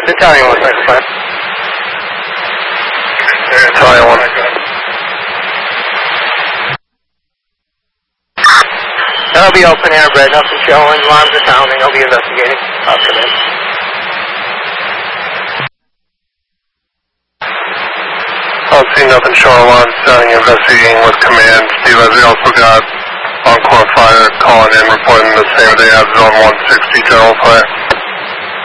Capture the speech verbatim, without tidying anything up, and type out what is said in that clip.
Battalion one ninety-five. Battalion one. That'll be open air, Brett. Nothing showing. Alarms are sounding. I'll be investigating. I'll come in. I don't see nothing showing alarms sounding. Investigating with command. Steve, as we also got Encore Fire calling in, reporting the same they have Zone one sixty general fire.